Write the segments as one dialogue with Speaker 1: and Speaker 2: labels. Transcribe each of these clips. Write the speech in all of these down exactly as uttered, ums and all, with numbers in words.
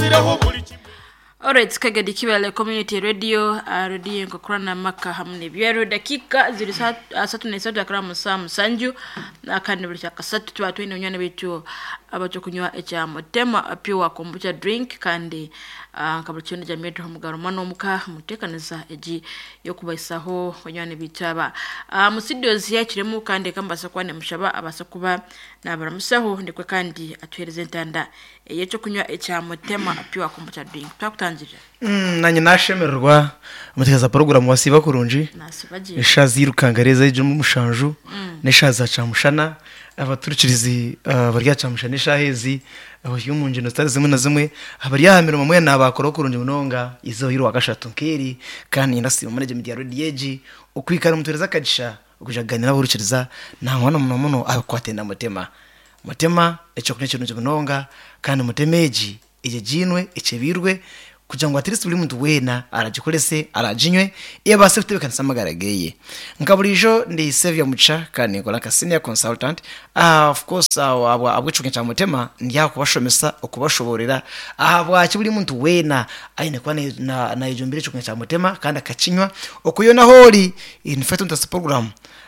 Speaker 1: azireho buli kimu.
Speaker 2: Alright, Kagadi Kibale Community Radio, uh, radio nkokorana maka hamne byero dakika ziri satu na isatu akara musa musanju na kandi buli cyakasatu twa twine unyane bitu abacho kunywa echa motema pure kombucha drink kandi uh, kabuli cyone jameto mugaro mano muka mutekaniza eji yo kubaisaho unyane bitaba uh, musidios yakiremu kandi kambasa kwane mushaba abasa kuba nabaramusaho ndikwe kandi atwereze ntanda yecho kunywa echa motema pure kombucha drink twakutangira
Speaker 3: mm nanye nashemererwa mutekaza program wasiba kurunji eshazi rukangareza ejo mu mushanju neshaza camushana abaturikirizi barya camushana eshahezi abayo mu ngino stari zimwe na zimwe abari yahamira mu mwena bakoro kurunji munonga izo hiro wakashatu nkeri kandi ndasi mu manage media radiyeji ukwikara mutereza kagisha ukujaganira aburukiriza nta mwana muno muno akwatenda mutema mutema echo kunye kintu munonga kandi mutemeji ije jinwe echebirwe kugira ngo atirisi buri muntu wena aragikorese arajinywe iyo basefite bekanisa magarageye nkaburijo ndi Savia Mucha kandi ngola ka senior consultant uh, of course abo abwicuke cya mutema ndiya kubashomesa okubashoborera abo buri muntu wena ayine kwa na na ijombere cyuke cya mutema kandi akacinywa okuyona holi in fact unta program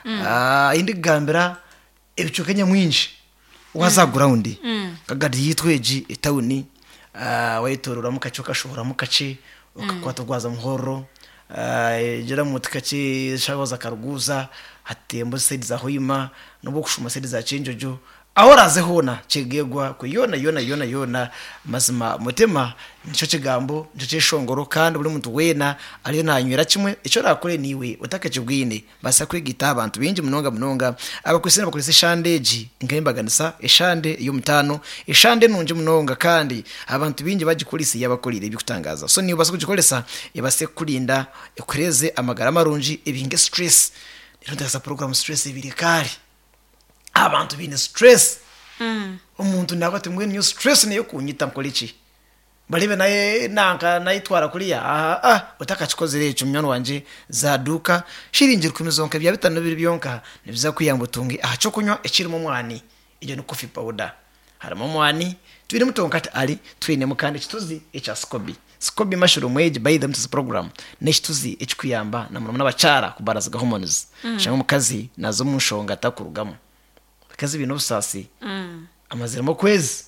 Speaker 3: ah uh, indi gambira ebicuke mwinshi waza ground mm. kagadi yitweji etawuni ah uh, waitorura mukachoka shuhura mukaci ukakwata mm. gwaza muhoro ah uh, jera mutikaci shagoza karuguza hatembo side za hoyima no kushuma side za cenjojo ahoraze hona cegegwa ko yona yona yona yona mazima mutema nico kigambo nico ceshongoro kandi buri muntu wena ariyo nanywera kimwe ico rakore niwe utakacibwine basa kwigita abantu binje munonga munonga abakwesena bakorese shandeji ngayimbaganisa eshande yo mutano eshande nunje munonga kandi abantu binje bagikolisi yabakolire bikutangaza so niyo basa kugikolesa yabase kurinda ekureze amagara marunji ebinge stress nironda sa program stress ibirikari abantu bine stress mm umuntu nabate mwe new stress niyo kunyita mkoliki balibe naye nanka nayitwara kuriya ah ah utakachikoze cyo myono wanje zaduka shiringira kumizonka bya bitano bibiri byonka nibiza kuyambutungi aha cyo kunywa ekirimo mwani iyo no coffee powder harimo mwani twine mutonkati ali twine mukande kituzi echa scoby scoby mushroom age by them to program neshituzi ekikuyamba na murumuna bacara kubaraza hormones mm. shanga mukazi nazo munshonga takurugamo kazi bino busasi mm. amaziramo kwezi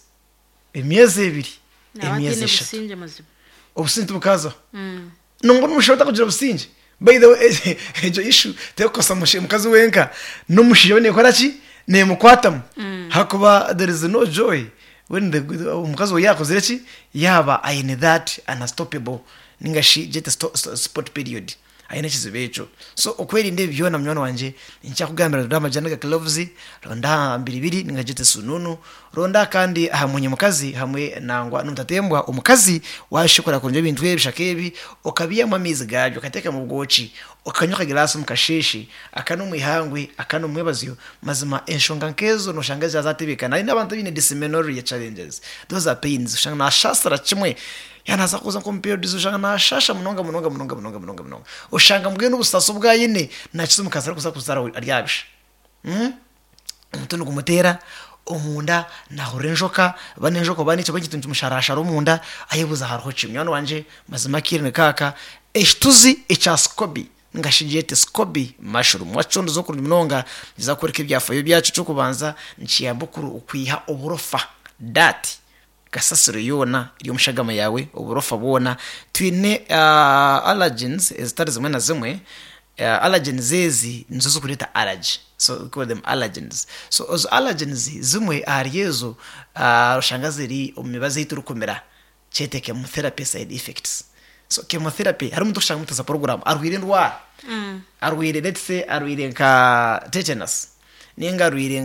Speaker 3: emyezi ibiri emyezi eshatu obusinje bukaza mm. nongo nushota kugira businje by the way ejo issue tekosa mushe mukazi wenka no mushiyo ne korachi ne mukwatamu mm. hakuba there is no joy when the mukazi yakoze iki yaba ayine that unstoppable ningashi jet spot period ayine kizibecho so okweri nde byona mnywana wanje ncha kugambira ndama janaga gloves ronda mbiribiri ningajete sununu ronda kandi hamunye mukazi hamwe nangwa nuntatembwa umukazi washikora kunje bintu ebishakebi okabiya mamizi gabyo kateka mu bwoci okanyoka glass mukasheshi akano mwihangwe akano mwebazyo mazima enshonga nkezo no shangaza zatebekana ina abantu bine disseminary challenges those are pains shanga na shastra chimwe yana zakoza compare dizo na shasha munonga munonga munonga munonga munonga munonga ushanga mbwe n'ubusaso bwayine nakizo mukazara kuza kuzara aryabisha mm umuntu ngumutera umunda naho renjoka banenjoko banice bagitunje musharasha rumunda ayebuza hariho chimyano wanje mazima kirine kaka eshtuzi echa scoby ngashijete scoby mushroom wachondo zo kuri munonga nzakoreka ibyafayo byacu cyo kubanza nciyambukuru ukwiha uburofa dati gasasiro yona iyo mushagama yawe uburofa bona twine uh, allergens ezitari zimwe na zimwe uh, allergens zezi nizo zo kureta allergy so we call them allergens so those allergens zimwe ariyezo uh, shangaziri umibaze yiturukomera chete chemotherapy side effects so chemotherapy hari umuntu ushaka mutaza program arwire ndwara mm. arwire let's say arwire nka tetanus ninga arwire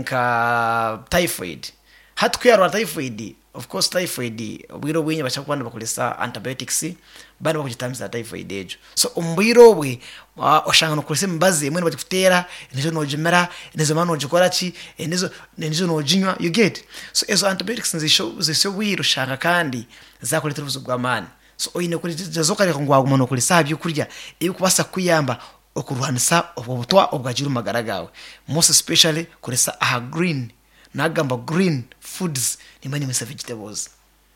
Speaker 3: nka typhoid hatwe arwa typhoid of course typhoid ubwiro bwenye bachakwanda bakolesa antibiotics bana bakugitamisa typhoid ejo so umbwiro bwe oshanga no kolese mbaze mwene bakutera nizo nojimera nizo mano jikora chi nizo nizo nojinywa you get so ezo antibiotics nzisho zisho wiro shanga kandi zakoletera ubuzubwa mani so oyine kuri zazokare ngwa gumono kolesa byo kurya iyo kubasa kuyamba okuruhanisa obutwa obwagira magaragawe most especially kolesa a green nagamba green foods nimani mesa vegetables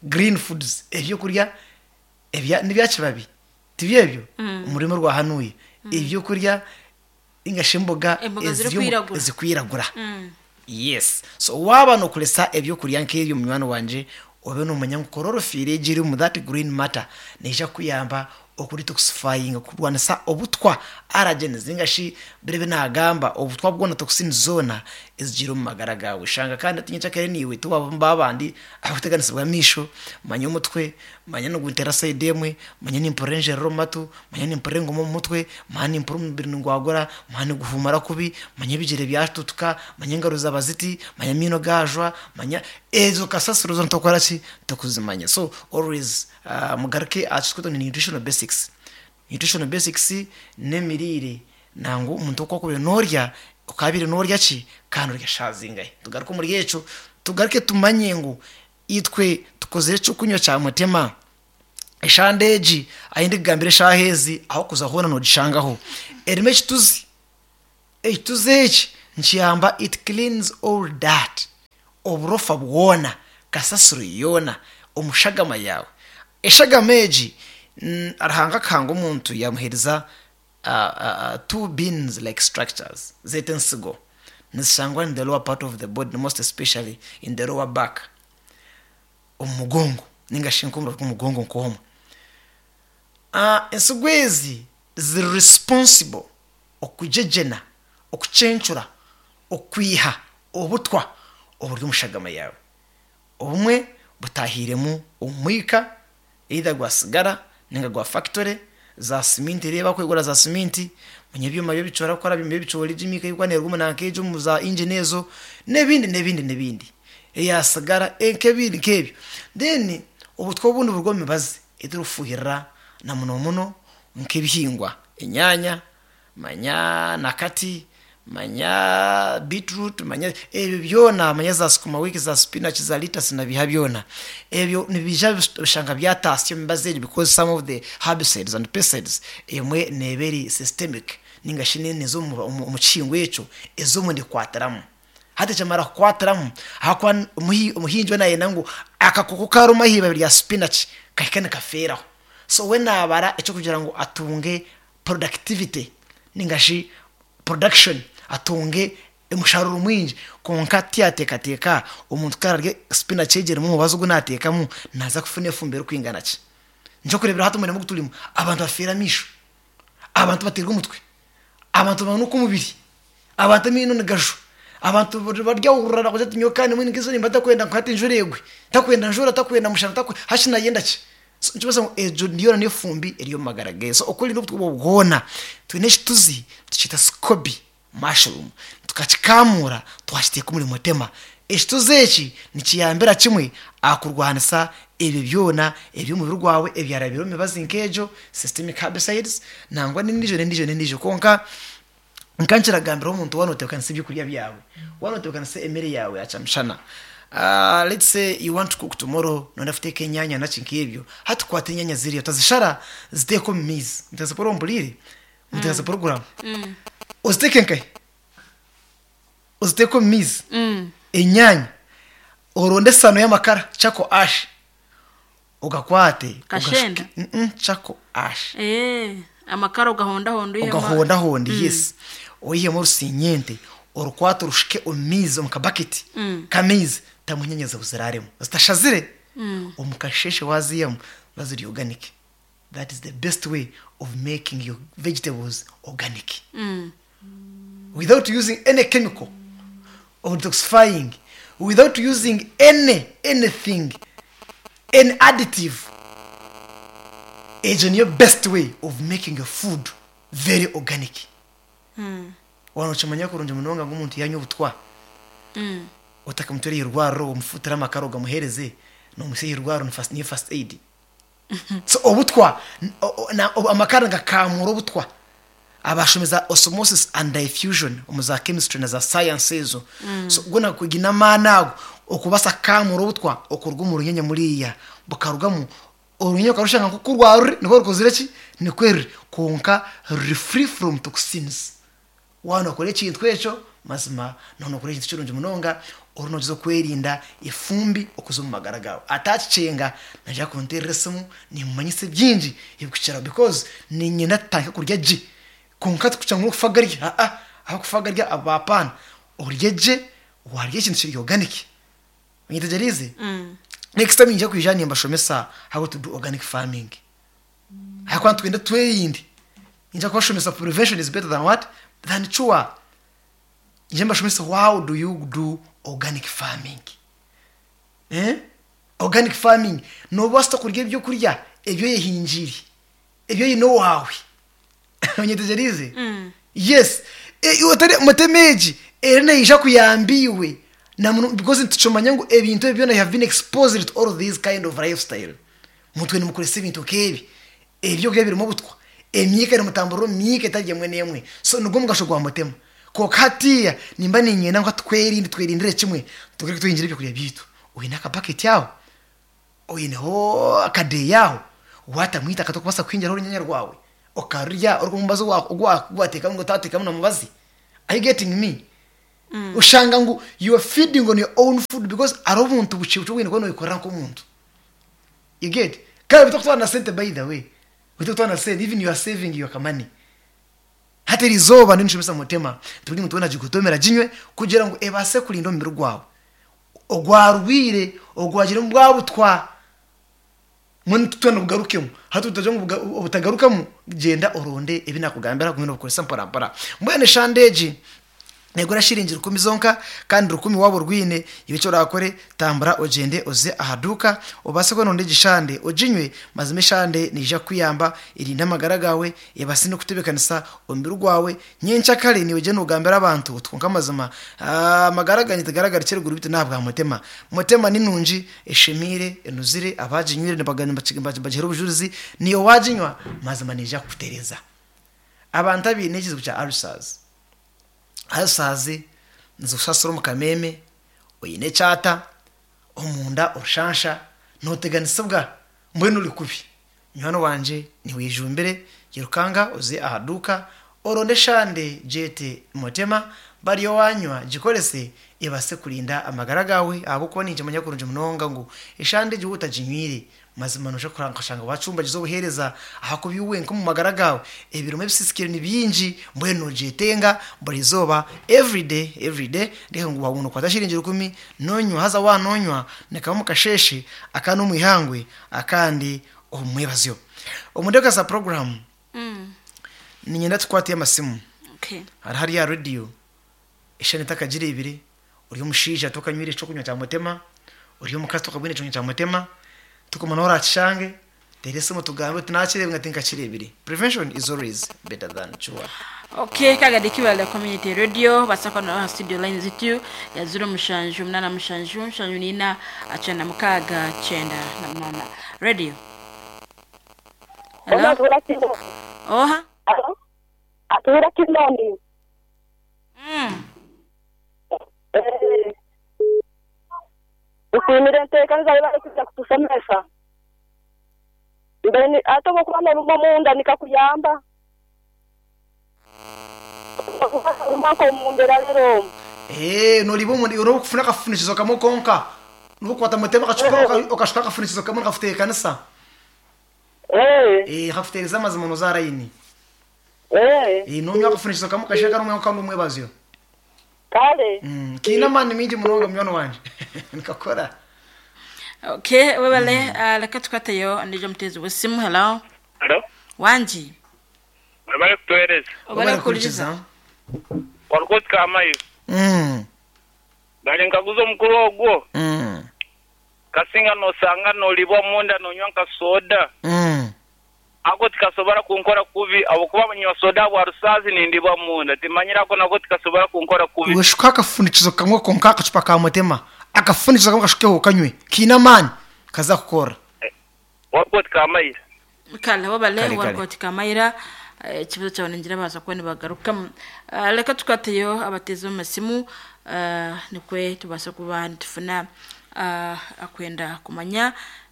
Speaker 3: green foods ebyo kurya ebya nibyakibabi tibyebyo umurimo rwa hanuye ibyo kurya ingashimboga ezikwiragura yes so waba no kulesa ebyo kurya nk'ibyo mwana wanje obe no manya nkororofire giri mu that green matter neja kuyamba okuri toxifying kurwanisa obutwa aragenes ingashi brebe nagamba obutwa bwona toxin zona ezigiro mu magara gawe shanga kandi atinyica kare niwe tuba babandi abateganisibwa misho manya umutwe manya no gutera side emwe manya ni imporenje romatu manya ni imporengo mu mutwe manya imporumbiri ngwagora manya guhumara kubi manya bigire byatutuka manya ngaruza baziti manya mino gajwa manya ezo kasasuro zo ntokora ki tokuzimanya so always uh, mugarke achikuto ni nutritional basics nutritional basics nemirire nango umuntu uko kubyo norya ukabire norya ki kandi urya shazingaye tugaruka muri yecu tugaruke tumanye ngo itwe tukozere cyo kunywa cya mutema eshandeji ayindi gambire shahezi aho kuzahona no gishangaho erime kituzi ekituzechi nchiyamba it cleans all that obrofa bwona kasasuru yona umushagama yawe eshagameji mm, arahanga kango umuntu yamuhereza uh, uh, two beans like structures zetensigo nisangwa in the lower part of the body most especially in the lower back umugongo ningashinkumura kumugongo nkoma ah uh, ensugwezi is responsible okujejena okucenchura okwiha obutwa oburyo mushagama yawe obumwe butahiremu umwika either gwasigara ninga gwa factory za cement reba kwegura za cement munyebyuma byo bicora gukora bimwe bicori jimika yikwane rugumo nankejo mu za engineers nebindi nebindi nebindi eya sigara enkebiri kebyo then ubutwo bundi burgome baze idurufuhira na muno muno nkebihingwa enyanya manya nakati manya beetroot manya ebyo byona manya za sukuma wiki za spinach za lettuce na bihabyona ebyo nibija bishanga byatasyo mbaze because some of the herbicides and pesticides emwe neberi systemic ningashine nezo mu chingo yecho ezo mu ndikwataramu hata chamara kwataramu hakwa umuhinjwe naye nangu akakoko karuma hiba bya spinach kakene kafera so wena abara echo kugira ngo atunge productivity ningashi production atunge emusharuro mwinji konkati atekateka umuntu kararye spinach egere mu bazo gunateka mu naza kufune fumbero kwingana ki njo kurebera hato muremo gutulimo abantu bafera misho abantu baterwa umutwe abantu banuko mubiri abantu mino ngasho abantu barya urara ko nyokane mwini ngizo nimba takwenda nkati njuregwe takwenda njura takwenda mushana takwe hashina yenda ki nchibaza ejo ndiyo ne fumbi eriyo magarage so okuri n'ubutwo bwona tweneshi tuzi tuchita scoby mushroom tukachikamura twashiteka muri mutema eshituzechi nikiyambera kimwe akurwanisa ebi byona ebyo mu birwawe ebyarabiro mibazinkejo systemic herbicides nangwa n'indijo n'indijo n'indijo konka nkanchira gambira umuntu wanote kansibye kurya byawe wanote kanse emere yawe achamshana uh, let's say you want to cook tomorrow no ndafuteke nyanya na chinkebyo hatukwate nyanya ziri utazishara ziteko mizi ntazaporo mbulire ntazaporo program mm. Uziteke nkai uziteko mizi mm. Enyanya oronde sano y'amakara chako ash ugakwate
Speaker 2: kashenda
Speaker 3: mm -mm, chako ash
Speaker 2: eh amakara ugahonda hondo
Speaker 3: yema ugahonda hondo mm. Yes oyiye mu rusinyente orukwato rushike omizi omukabaketi mm. Kamizi tamunyanyeza kuziraremo zitashazire mm. Omukasheshe waziyamo baziri organic. That is the best way of making your vegetables organic mm. Without using any chemical or detoxifying, without using any anything, any additive. It's your best way of making your food very organic. Mm. Wanochimanya kurunje munonga ngumuntu yanyu butwa. Mm. Utakamuteri irwaro umufutira makaroga muhereze no musi irwaro fast ni fast aid. So obutwa na amakara ngakamura obutwa. Abashomeza osmosis and diffusion umuza chemistry na za science ezo mm. So gona kugina manago okubasa kamura obutwa okurwa mu runyenya muriya bukarugamo urunyenya karushanga kukurwa niko rukozireki nikweri konka free from toxins wana kore ikintu eco mazima none kore ikintu kirunje munonga orunogizo kwerinda ifumbi okuzo mu magara gawe atacicenga naja konteresumu ni mumanyise byinji ibukicira because ni nyina tanka kurya ji konkati kuca nko kufagarya a a aho kufagarya abapana uryeje warye ikintu kiri organic nyitegerize
Speaker 2: mm
Speaker 3: next time nje kwijani mbashomesa how to do organic farming mm. Hakwa twenda tweyindi nje kwashomesa prevention is better than what than cure nje mbashomesa how do you do organic farming eh organic farming no basta kurya byo kurya ebyo yehinjiri ebyo yino wawe nyitegerize
Speaker 2: mm
Speaker 3: yes e utari mutemeji erne isha kuyambiwe na because ntuchomanya ngo ebintu ebyo na have been exposed to all these kind of lifestyle mutwe ni mukore sebintu kebi ebyo kebiri mu butwa emyika ni mutamburo myike tagiye mwe nemwe so nugo mugashogwa mutema ko katiya nimba ninyena ngo tweri twerindire kimwe tukiri twinjira byo kurya bitu uyina ka bucket yawo uyine ho akade yawo wata mwita katokubasa kwinjira ho nyanya rwawe okarya orwo mumbazo wako gwateka ngo tateka mu mubazi are you getting me mm. Ushanga ngo you are feeding on your own food because arobuntu bucibucu wine kono ikora nko muntu you get kabe bitokwa na sente by the way bitokwa na sente even you are saving your money hata rizoba ndi nshimisa mutema turi mutubona jigutomera jinywe kugira ngo ebase kurinda mu rwawe ogwarwire ogwagira mbwabo twa mun tutwana bugarukemo hatu tutaje ngo ubutagarukamo genda oronde ebinakugambira kumwe no bukoresa mpara mbene shandeji negura shiringira kumizonka kandi rukumi wabo rwine ibico rakore tambara ogende oze ahaduka obase ko nonde gishande ojinywe mazime shande nija kwiyamba irinda magara gawe ebase no kutebekanisa ombiru gwawe nyencha kale ni oje no gambira abantu twonka mazima ah magara ganye tagaragara kire guru bite nabwa mutema mutema ninunji eshemire enuzire abajinywire nebaganye bajero bujuruzi niyo wajinywa mazima nija kutereza abantu abinekizo cya ulcers hasaze nzusasoro mukameme oyine chata omunda oshansha noteganisabwa mbwenu likubi nyano wanje ni wijumbere yirukanga uze ahaduka oronde shande jete motema bariyo wanywa gikorese ibase kurinda amagara gawe abuko ninje manya kurunje munonga ngo ishande gihuta jinywire mazima no shanga wacumba gizobuhereza ahakubiwe nko mu magara gawe ebirume bisisikire ni byinji mbweno jetenga barizoba every day every day ndiho ngo wabuno kwatashiringira kumi nonywa haza wanonywa nekamu kasheshe akano mwihangwe akandi omwebazyo omudeka sa program
Speaker 2: mm
Speaker 3: ni nyenda tukwatiye amasimu
Speaker 2: okay
Speaker 3: hari hari ya radio ishane takagire ibiri uri mushija tokanywire cyo kunywa cya mutema uri mukasto kabwine cyo cya mutema tukumanora achange terese mutugambe tunakire ngatinka kirebiri prevention is always better than cure.
Speaker 2: Okay kaga dikiwale community radio basako na studio line zitu ya zero mushanju mnana mushanju shanju nina achana mukaga chenda na mama radio.
Speaker 1: Hello
Speaker 2: oha
Speaker 1: Hello atura kinoni
Speaker 2: mm
Speaker 1: eh usimirente kanza bari kuja kutusomesha mbeni atoko kwa mu munda nikakuyamba umako mundera rero
Speaker 3: eh no libo mundi uro kufuna kafunikizo kamo konka nuko kwata mutema kachupa okashika kafunikizo kamo kafute kanisa
Speaker 1: eh
Speaker 3: eh kafute zamazimo no zarayini
Speaker 1: eh
Speaker 3: eh no nyaka kafunikizo kamo kashaka rumwe kandi umwe bazyo
Speaker 1: kale
Speaker 3: mm kina mani mingi munonga myono wanje nikakora.
Speaker 2: Okay webale mm. uh, lakatukatayo ndijo mtezo wesimu. Hello
Speaker 4: hello
Speaker 2: wanji
Speaker 4: webale kutoereza
Speaker 2: webale kuliza
Speaker 4: walukoti kama hiyo
Speaker 3: mm
Speaker 4: bali nkaguzo mukuru ogwo
Speaker 3: mm
Speaker 4: kasinga no sanga no libwa munda no nywanka soda
Speaker 3: mm
Speaker 4: ako tikasobara kunkora kubi abo kuba munywa soda wa rusazi nindibwa munda timanyira ko nako tikasobara kunkora kubi
Speaker 3: weshuka kafunikizo kamwe konka kachupa ka mutema akafunikizo kamwe kashuke ukanywe kina mani kaza kukora
Speaker 4: walukoti kama hiyo
Speaker 2: kala wabale walukoti kama ira kibazo cyabone ngira baza ko ni bagaruka leka tukatayo abateze mu masimu nikwe tubasa kuba ndifuna akwenda kumanya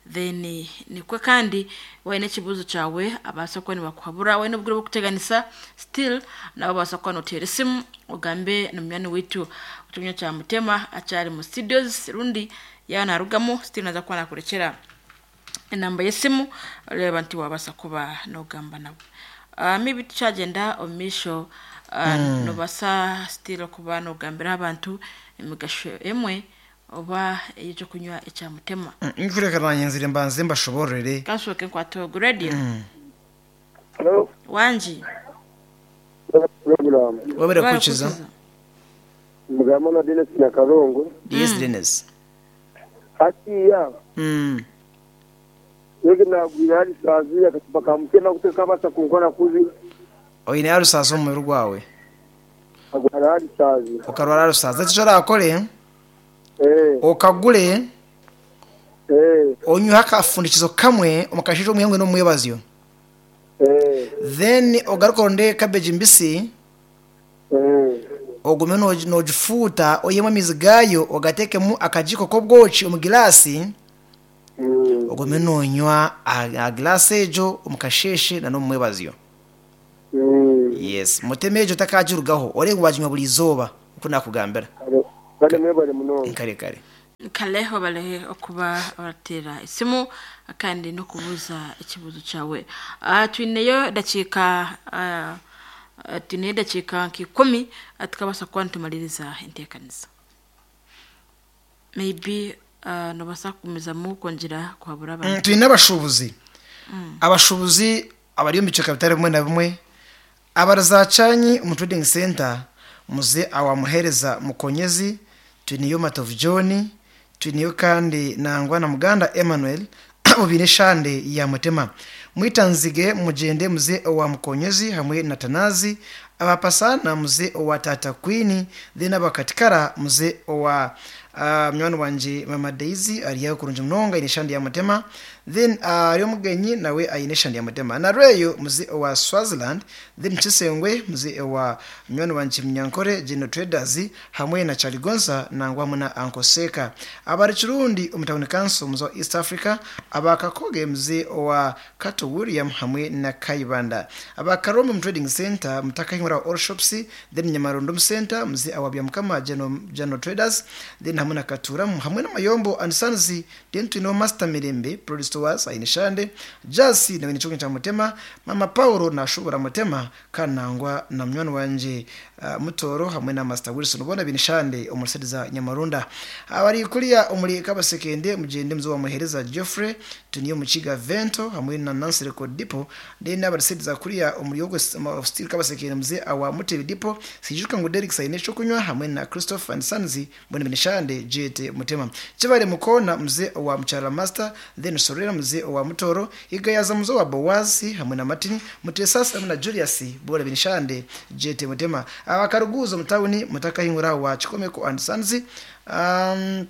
Speaker 2: then nikwe kandi wayine kibuzo cyawe abasa ko ni bakwabura wayine ubwo bwo kuteganisa still nabo basa ko notera simu ugambe n'umyani witu utumye cya mutema acyari mu studios rundi yana rugamo still naza kwana kurekera inamba yesimu reba nti wabasa kuba no gamba nabo uh, maybe cyagenda omisho uh, mm. no basa still kuba no gambira abantu imigasho emwe oba ejo kunywa icya mutema
Speaker 3: imfure karanye nzire mbanze mbashoborere
Speaker 2: kashoke kwa Togo Radio.
Speaker 3: mm.
Speaker 1: Hello
Speaker 2: Wanji
Speaker 1: program
Speaker 3: wabere kuchiza
Speaker 1: mugamo na Dennis na Karongo.
Speaker 3: Yes Dennis
Speaker 1: Hati ya
Speaker 3: mm
Speaker 1: yeke na gwirari sazi akatubaka mutema kuteka basa kunkona kuzi
Speaker 3: oyine arusazo mu rwawe
Speaker 1: agwarari sazi
Speaker 3: ukarwara rusaza cyo rakore
Speaker 1: eh
Speaker 3: okagule
Speaker 1: eh
Speaker 3: onyu hakafundikizo kamwe umukashije umuyengwe no muyebazyo
Speaker 1: eh
Speaker 3: then ogarukonde cabbage mbisi
Speaker 1: eh
Speaker 3: ogume no no jifuta oyema mizigayo ogateke mu akajiko ko bwochi umugilasi
Speaker 1: mm
Speaker 3: ogume no nywa a glass ejo umukasheshe na no muyebazyo
Speaker 1: mm
Speaker 3: yes mutemejo takajirugaho ore ngwajinywa buli zoba uko nakugambira
Speaker 1: bale mwebale muno
Speaker 3: kare kare
Speaker 2: kaleho balehe okuba abatera isimu kandi no kubuza ikibuzo cyawe ah twineyo dakika ah tine dakika kikumi atukabasa kwantumaliriza intekaniza maybe uh, no basa kumiza mu kongira kwabura abantu
Speaker 3: mm, twine abashubuzi mm. abashubuzi abari mu bice kapitale bimwe na bimwe abarazacanye mu trading center muze awamuhereza mukonyezi twiniyo Matovu John twiniyo kandi nangwa na Muganda Emmanuel ubine shande ya mutema mwitanzige mugende muze wa mukonyezi hamwe na Tanazi abapasana muze wa Tata Queen then abakatikara muze wa uh, mwana wanje Mama Daisy ariyo kurunje mnonga ineshandi ya mutema then ariyo uh, mugenyi nawe ayineshandi ya mutema na reyo muze wa Swaziland then Chisengwe muze wa mwana wanje Mnyankore Geno Traders hamwe na Chaligonza nangwa muna Ankoseka abari Kirundi umutawuni council muze wa East Africa abakakoge muze wa Kato William hamwe na Kaibanda abakarome mu trading center mutaka himura all shops then Nyamarondo center muze awabya mukama Geno Geno Traders then hamwe na Katura hamwe na Mayombo and Sons then twino Master Mirembe producer was ainishande Jasi na winichonge cha mutema Mama Paulo na shubura mutema kanangwa na mnywana wanje uh, Mutoro hamwe na Master Wilson ubona binishande umusediza Nyamarunda abari kulia umuri kabasekende mugende mzo wa muhereza Geoffrey tuniyo mukiga Vento hamwe na Nancy Record Depot then abasediza kulia umuri yogo steel kabasekende mze awa Mutebi Depot sijuka ngo Derek Sainesho kunywa hamwe na Christopher and Sanzi mbona binishande jete mutema kibare mukona mze wa Mchala Master then Sorera mze wa Mutoro igayaza mzo wa Bowazi hamwe na Martin Mutesasa hamwe na Julius bora binishande jete mutema abakaruguzo mutawuni mutaka hingura wa Chikomeko and Sanzi um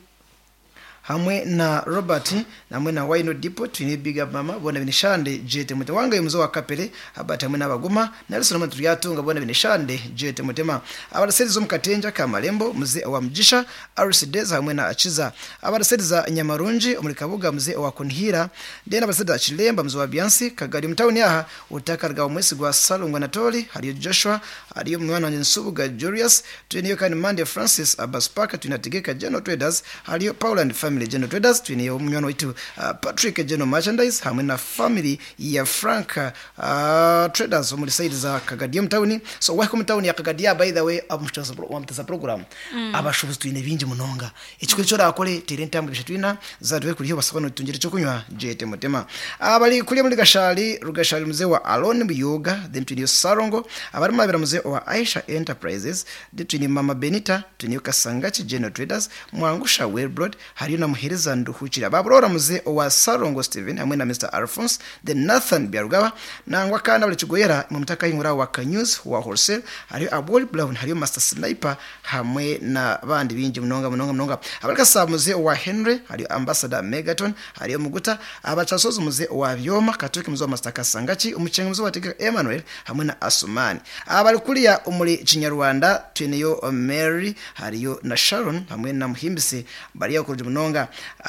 Speaker 3: hamwe na Robert namwe na Wino Depot twine big up mama bona binishande jete mutema wanga mzo wa Kapele abata hamwe n'abaguma Nelson Manturi yatunga bona binishande jete mutema abaserizo mukatenja Kamalembo mze wa Mjisha Arsides hamwe na Achiza abaseriza Nyamarunji umurikabuga mze wa Kunhira dena abaseriza Chilemba mzo wa Biansi Kagari mtawuni aha utakarga umwesi gwa Salungwa Natoli hariyo Joshua hariyo mwana wa Nsubuga Julius twine kandi Mande Francis Abaspaka tunategeka Geno Traders hariyo Paul and family Geno Traders twine mwana wetu uh, Patrick Geno Merchandise hamwe na family ya Frank uh, Traders muri side za Kagadia mtawuni so welcome mtawuni ya Kagadia by the way amshtaza amtaza program mm. abashubuzi twine binji munonga ikiko cyo rakole terentambwe bishatwina zadwe kuriyo basabano tungire cyo kunywa jete mutema abali kuri muri gashali rugashali mze wa Alone Buyoga then twine Sarongo abari mabira mze wa Aisha Enterprises then twine Mama Benita twine Kasangachi Geno Traders mwangusha Wellbroad hariyo na muhereza nduhukira baburora muze wa Sarongo Steven hamwe na Mister Alphonse then Nathan Biarugawa nangwa kana bali kigoyera mu mutaka hingura wa Kanyus wa Wholesale hariyo Abol Brown hariyo Master Sniper hamwe na bandi binji munonga munonga munonga abalika samuze wa Henry hariyo Ambassador Megaton hariyo Muguta abachasozo muze wa Vyoma katoke muze wa Master Kasangachi umucenga muze wa Tigre Emmanuel hamwe na Asumani abali kulia umuri Kinyarwanda tweneyo Mary hariyo na Sharon hamwe na Muhimbise bari yakuruje munonga munonga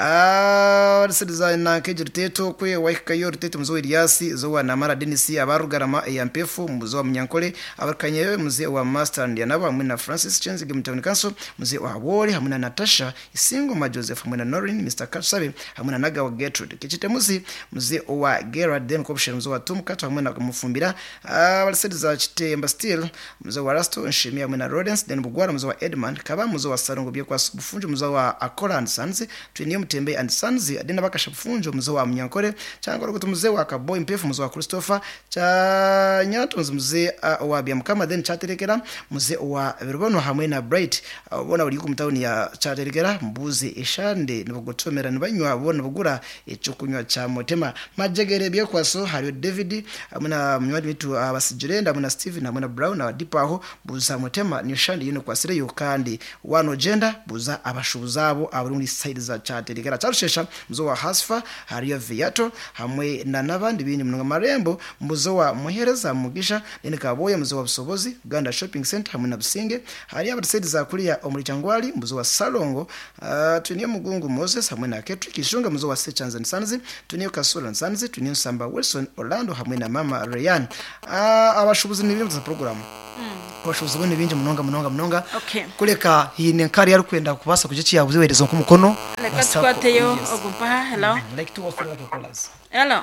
Speaker 3: ah siriza na keje riteto kwe waikayo riteto muzo Eliasi zo wa namara Denisi abarugarama yampefu muzo wa Munyankole abakanyewe muze wa Master ndi nabo hamwe na Francis Chenzi Gimtown Council muze wa Wori hamwe na Natasha Isingo ma Joseph hamwe na Norin Mister Kasabe hamwe na Naga wa Gertrude kichite muzi muze wa Gerard Den Corporation muzo wa Tumkato hamwe na Mufumbira abasiriza chitemba still muze wa Rasto Nshimia hamwe na Rodens Den Bugwara muzo wa Edmund kaba muzo wa Sarongo bye kwa Bufunjo muzo wa Akola and Sons twiniye Mutembe and Sons adina bakasha Bufunjo muzo wa Munyankole cyangwa rukutu muze wa Kaboy Mpefu muzo wa Christopher cha Nyatonzi muze uh, wa Byamukama then chaterekera muze wa Birubono hamwe na Bright ubona uh, uri ku mutawuni ya chaterekera mbuzi eshande nibugotomera nibanywa bona bugura ecukunywa cha Motema majegere bye kwaso hariyo David hamwe na mnywadi witu abasijirenda uh, hamwe na Steven hamwe na Brown na Dipaho buza Motema ni shandi yino kwasire yo kandi wano gender buza abashubuzabo abari muri side za chaterekera charushesha muzo wa Hasfa hariyo Viato hamwe na nabandi bindi munga marembo muzo wa Muhereza Mugisha nene Kaboya muzo wa Busobozi Ganda Shopping Center hamwe na Businge hariyo abaside za kulia omuri Cyangwali muzo wa Salongo uh, tuniye Mugungu Moses hamwe na Ketri Kishunga muzo wa Sechanz and Sons tuniye Kasula and Sons tuniye Samba Wilson Orlando hamwe na Mama Ryan uh, abashubuzi ni bimwe za program abashubuzi bone binje munonga munonga munonga
Speaker 2: okay
Speaker 3: kuleka hine nkari yari kwenda kubasa kugici yabuze werezo ku mukono
Speaker 2: leka twateyo ogumpa hello
Speaker 3: like to offer like callers
Speaker 2: hello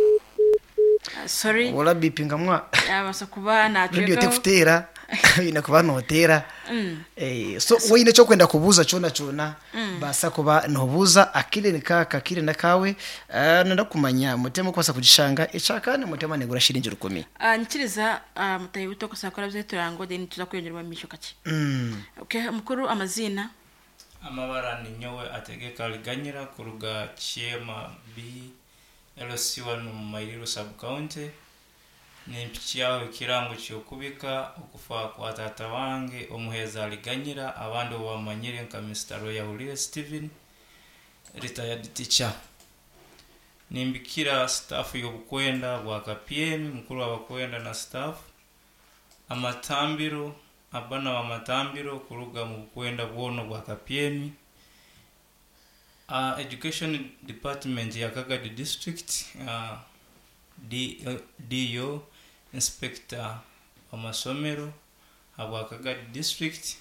Speaker 2: uh, sorry
Speaker 3: wala bipinga mwa
Speaker 2: abasa kuba na
Speaker 3: radio tefutera ina kuba notera mm. eh so wine cyo kwenda kubuza cyona cyona mm. basa kuba nobuza akile nikaka kile nakawe uh, nanda kumanya Mutema kwasa kugishanga icakane Mutema negura shirinje rukumi
Speaker 2: ah uh, nkiriza uh, mutayi buto kusakora bye turango then tuza kwengerwa misho kaki
Speaker 3: mm.
Speaker 2: okay mukuru amazina
Speaker 5: amabara ni nyowe ategeka liganyira kuruga Chema B L C one mu Mairiro sub county nimpikiyaho ikirango cyokubika okufa kwa tata wange omuheza liganyira abandi bamanyire nka Mister Roya Hulie Steven retired teacher nimbikira staff yobukwenda bwa K P M mukuru abakwenda na staff amatambiro abana wa matambiro kuruga mu bukwenda bwono bwa K P M uh, education department ya Kagadi district uh, D, uh, D O inspector wa masomero abwa Kagadi district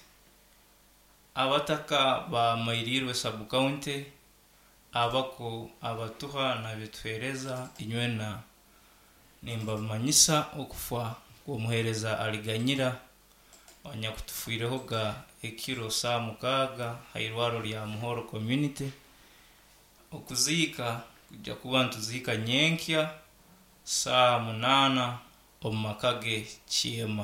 Speaker 5: abataka ba Mairiro sub county abako abatuha na bitwereza inywena nimba manyisa okufa ko muhereza aliganyira wanyakutufireho ga ekiro sa mukaga hairwaro lya Muhoro community okuzika kujya kubantu zika nyenkya saa munana omakage Chema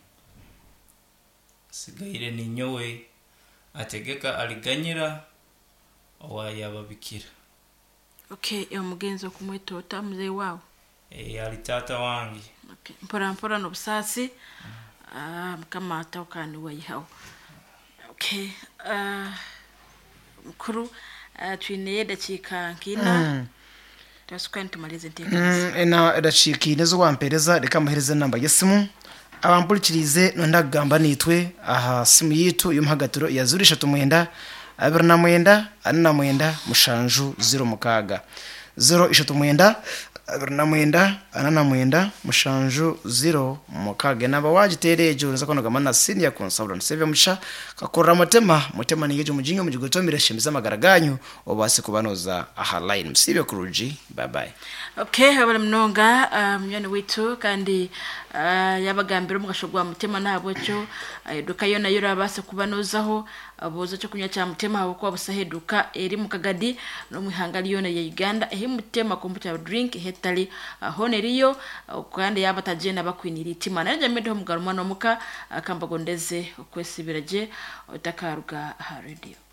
Speaker 5: sigaire ni nyowe ategeka aliganyira owaya babikira
Speaker 2: okay yo mugenzo kumwetota mzee wao
Speaker 5: eh ali tata wangi
Speaker 2: okay mpora mpora no busasi ah um, kama atokani wayihawo okay uh mkuru uh, twineye dakika nkina mm. Twasukani tumalize nteka
Speaker 3: mm, ena dachiki nezo wampereza reka muhereze namba yesimu abampurikirize nondagamba nitwe aha simu yitu yumhagatiro yazurisha tumwenda abiri na mwenda ane na mwenda mushanju zero mukaga zero ishatu mwenda abiri na mwenda ane na mwenda mushanju zero mukaga naba wagitereje uruza kono gamana senior consultant save musha kakora Mutema Mutema nigeje mujinyo mujigotomire shemiza magaraganyu obase kubanoza aha line msibe kuruji bye bye
Speaker 2: okay habala mnonga mnyane um, witu kandi uh, yabagambira mugashogwa Mutema nabo cyo eduka uh, yona yura base kubanozaho aboza cyo kunya cya Mutema abo kwa busaheduka eri mu Kagadi no muhangali yona ya Uganda ehe Mutema komputer drink hetali uh, honeriyo uh, kandi yabatajena bakwinira itima naje medo mugarumwa no muka akambagondeze uh, kwesibiraje utakaruga ha radio